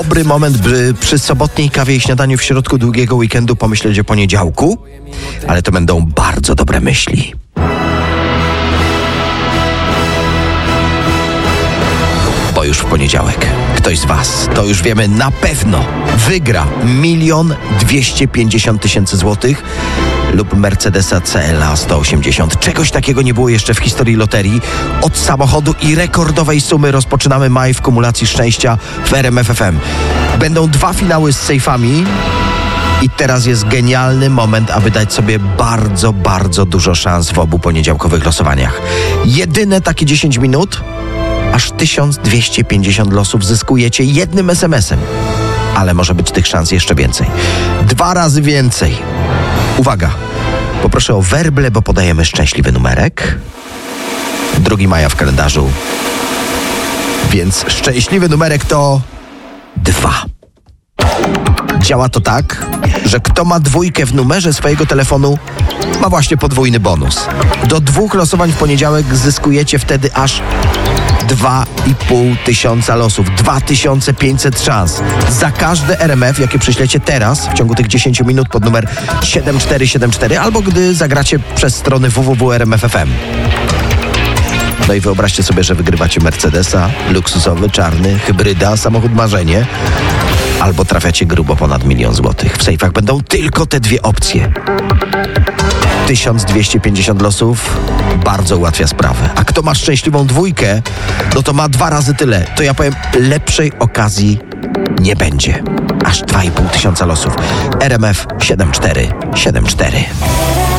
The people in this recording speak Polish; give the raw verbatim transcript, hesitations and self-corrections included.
dobry moment, by przy sobotniej kawie i śniadaniu w środku długiego weekendu pomyśleć o poniedziałku, ale to będą bardzo dobre myśli. Bo już w poniedziałek ktoś z was, to już wiemy na pewno, wygra milion dwieście pięćdziesiąt tysięcy złotych lub Mercedesa C L A sto osiemdziesiąt. Czegoś takiego nie było jeszcze w historii loterii. Od samochodu i rekordowej sumy rozpoczynamy maj w kumulacji szczęścia w R M F F M. Będą dwa finały z sejfami i teraz jest genialny moment, aby dać sobie bardzo, bardzo dużo szans w obu poniedziałkowych losowaniach. Jedyne takie dziesięć minut, aż tysiąc dwieście pięćdziesiąt losów zyskujecie jednym es em esem. Ale może być tych szans jeszcze więcej. Dwa razy więcej. Uwaga, poproszę o werble, bo podajemy szczęśliwy numerek. drugiego maja w kalendarzu. Więc szczęśliwy numerek to dwa. Działa to tak, że kto ma dwójkę w numerze swojego telefonu, ma właśnie podwójny bonus. Do dwóch losowań w poniedziałek zyskujecie wtedy aż dwa i pół tysiąca losów, dwa tysiące pięćset szans. Za każde R M F, jakie przyślecie teraz, w ciągu tych dziesięciu minut pod numer siedem cztery siedem cztery, albo gdy zagracie przez strony w w w kropka r m f f m. No i wyobraźcie sobie, że wygrywacie Mercedesa, luksusowy, czarny, hybryda, samochód marzenie, albo trafiacie grubo ponad milion złotych. W sejfach będą tylko te dwie opcje. tysiąc dwieście pięćdziesiąt losów bardzo ułatwia sprawę. A kto ma szczęśliwą dwójkę, no to ma dwa razy tyle. To ja powiem, lepszej okazji nie będzie. Aż dwa i pół tysiąca losów. R M F siedem cztery siedem cztery.